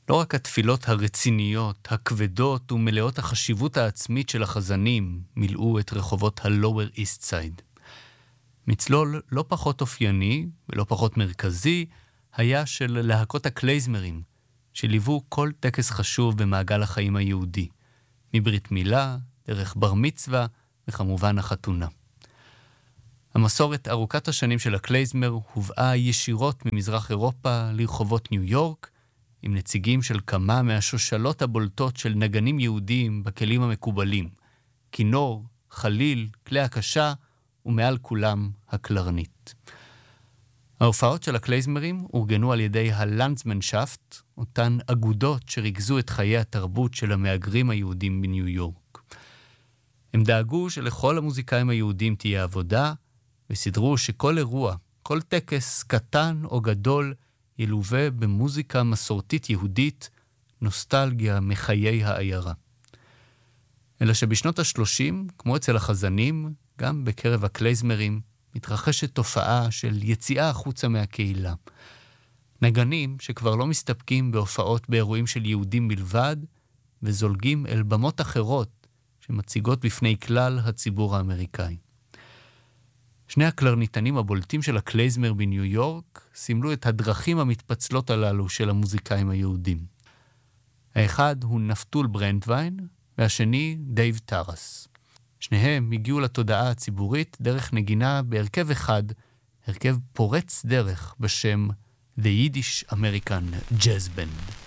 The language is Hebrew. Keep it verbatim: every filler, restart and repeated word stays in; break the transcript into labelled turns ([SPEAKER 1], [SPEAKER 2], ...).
[SPEAKER 1] לא רק התפילות הרציניות, הכבדות ומלאות החשיבות העצמית של החזנים מילאו את רחובות ה-Lower East Side. מצלול לא פחות אופייני ולא פחות מרכזי היה של להקות הקלייזמרים, שליוו כל טקס חשוב במעגל החיים היהודי, מברית מילה, דרך בר מצווה וכמובן החתונה. המסורת ארוכת השנים של הקלייזמר הובאה ישירות ממזרח אירופה לרחובות ניו יורק, עם נציגים של כמה מהשושלות הבולטות של נגנים יהודים בכלים המקובלים, כינור, חליל, כלי הקשה ומעל כולם הקלרנית. ההופעות של הקלייזמרים אורגנו על ידי הלנדסמנשאפט, אותן אגודות שריכזו את חיי התרבות של המהגרים היהודים בניו יורק. הם דאגו שלכל המוזיקאים היהודים תהיה עבודה, וסידרו שכל אירוע, כל טקס קטן או גדול, ילווה במוזיקה מסורתית יהודית, נוסטלגיה מחיי העיירה. אלא שבשנות ה-שלושים, כמו אצל החזנים, גם בקרב הקלייזמרים, מתרחשת תופעה של יציאה החוצה מהקהילה. נגנים שכבר לא מסתפקים בהופעות באירועים של יהודים בלבד, וזולגים אל במות אחרות שמציגות בפני כלל הציבור האמריקאי. שני הקלרניתנים הבולטים של הקלייזמר בניו יורק סימלו את הדרכים המתפצלות הללו של המוזיקאים היהודים. האחד הוא נפתול ברנדווין, והשני דייב טרס. שניהם הגיעו לתודעה הציבורית דרך נגינה בהרכב אחד, הרכב פורץ דרך בשם The Yiddish American Jazz Band.